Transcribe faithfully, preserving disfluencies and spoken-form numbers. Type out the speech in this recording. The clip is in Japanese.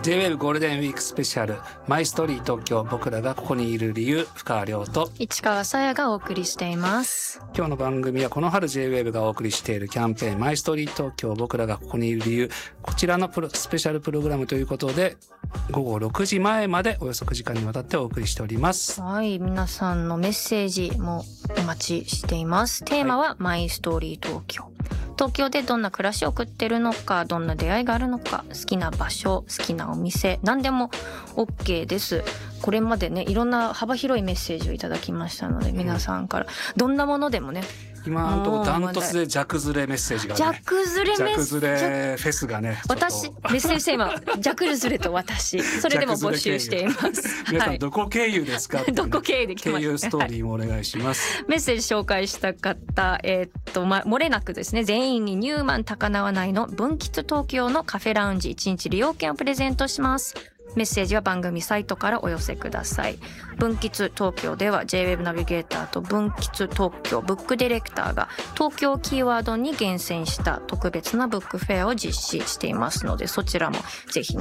ジェイウェーブ ゴールデンウィークスペシャルマイストーリー東京、僕らがここにいる理由、深川亮と市川さやがお送りしています。 今日の番組はこの春 ジェイウェーブ がお送りしているキャンペーンマイストーリー東京、僕らがここにいる理由、こちらのプロスペシャルプログラムということでごごろくじまえまでおよそくじかんにわたってお送りしております。 はい、皆さんのメッセージもお待ちしています。テーマはマイストーリー東京、東京でどんな暮らしを送ってるのか、どんな出会いがあるのか、好きな場所、好きなお店、何でも OK です。これまでね、いろんな幅広いメッセージをいただきましたので、皆さんからどんなものでもね、 今のところダントツで弱ずれメッセージがね、 弱ずれメッセージ、 弱ずれフェスがね、 私メッセージテーマ弱ずれと私、それでも募集しています。 皆さんどこ経由ですか、ね、 どこ経由で来てます。 経由ストーリーもお願いします。 メッセージ紹介した方、えー、っと、ま、漏れなくですね、全員にニューマン高輪内の分吉東京のカフェラウンジいちにち利用券をプレゼントします。メッセージは番組サイトからお寄せください。分吉東京では ジェイウェーブ ナビゲーターと分吉東京ブックディレクターが東京キーワードに厳選した特別なブックフェアを実施していますので、そちらもぜひね